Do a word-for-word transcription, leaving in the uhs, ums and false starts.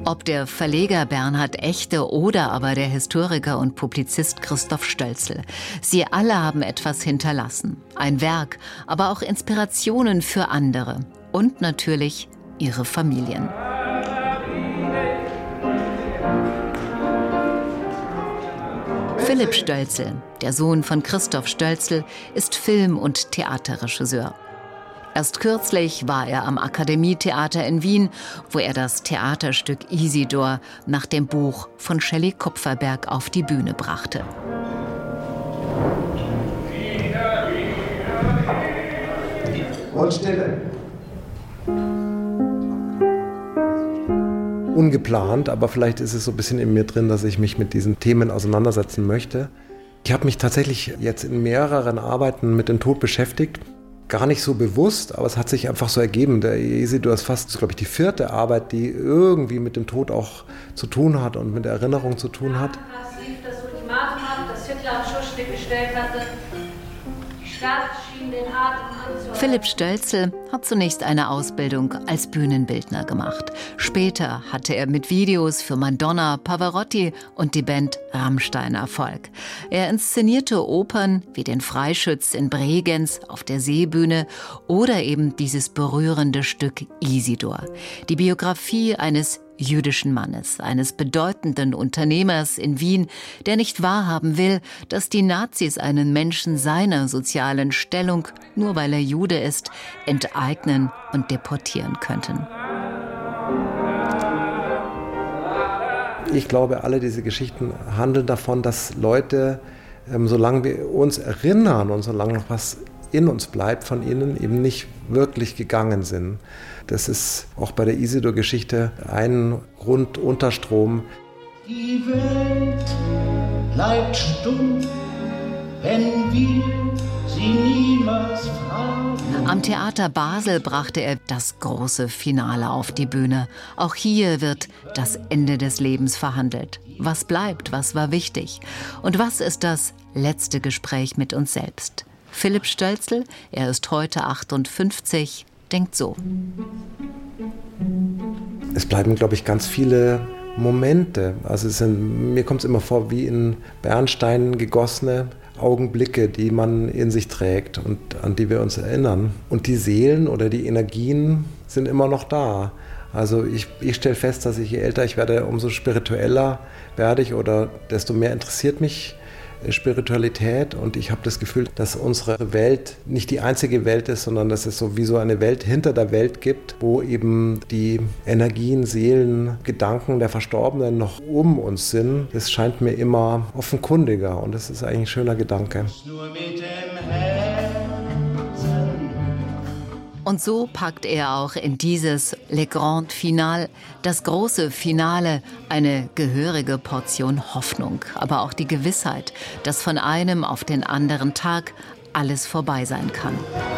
Ob der Verleger Bernhard Echte oder aber der Historiker und Publizist Christoph Stölzl. Sie alle haben etwas hinterlassen. Ein Werk, aber auch Inspirationen für andere. Und natürlich ihre Familien. Philipp Stölzl, der Sohn von Christoph Stölzl, ist Film- und Theaterregisseur. Erst kürzlich war er am Akademietheater in Wien, wo er das Theaterstück Isidor nach dem Buch von Shelley Kupferberg auf die Bühne brachte. Und Stille. Ungeplant, aber vielleicht ist es so ein bisschen in mir drin, dass ich mich mit diesen Themen auseinandersetzen möchte. Ich habe mich tatsächlich jetzt in mehreren Arbeiten mit dem Tod beschäftigt. Gar nicht so bewusst, aber es hat sich einfach so ergeben. Der Isidor ist fast, glaube ich, die vierte Arbeit, die irgendwie mit dem Tod auch zu tun hat und mit der Erinnerung zu tun hat. Das Ultimatum ab, das Hitler auf Schuschnigg gestellt hatte. Die Stadt schien den Atem anzuhalten. Philipp Stölzl hat zunächst eine Ausbildung als Bühnenbildner gemacht. Später hatte er mit Videos für Madonna, Pavarotti und die Band Rammstein Erfolg. Er inszenierte Opern wie den Freischütz in Bregenz auf der Seebühne oder eben dieses berührende Stück Isidor. Die Biografie eines jüdischen Mannes, eines bedeutenden Unternehmers in Wien, der nicht wahrhaben will, dass die Nazis einen Menschen seiner sozialen Stellung, nur weil er Jude ist, enteignen und deportieren könnten. Ich glaube, alle diese Geschichten handeln davon, dass Leute, ähm, solange wir uns erinnern und solange noch was in uns bleibt von ihnen, eben nicht wirklich gegangen sind. Das ist auch bei der Isidor-Geschichte ein Grundunterstrom. Die Welt bleibt stumm, wenn wir sie niemals fragen. Am Theater Basel brachte er das große Finale auf die Bühne. Auch hier wird das Ende des Lebens verhandelt. Was bleibt, was war wichtig? Und was ist das letzte Gespräch mit uns selbst? Philipp Stölzl, er ist heute achtundfünfzig, denkt so. Es bleiben, glaube ich, ganz viele Momente. Also es sind, mir kommt es immer vor wie in Bernstein gegossene Augenblicke, die man in sich trägt und an die wir uns erinnern. Und die Seelen oder die Energien sind immer noch da. Also ich, ich stelle fest, dass ich, je älter ich werde, umso spiritueller werde ich oder desto mehr interessiert mich Spiritualität, und ich habe das Gefühl, dass unsere Welt nicht die einzige Welt ist, sondern dass es sowieso eine Welt hinter der Welt gibt, wo eben die Energien, Seelen, Gedanken der Verstorbenen noch um uns sind. Das scheint mir immer offenkundiger und das ist eigentlich ein schöner Gedanke. Nur mit dem Herzen. Und so packt er auch in dieses Le Grand Finale, das große Finale, eine gehörige Portion Hoffnung, aber auch die Gewissheit, dass von einem auf den anderen Tag alles vorbei sein kann.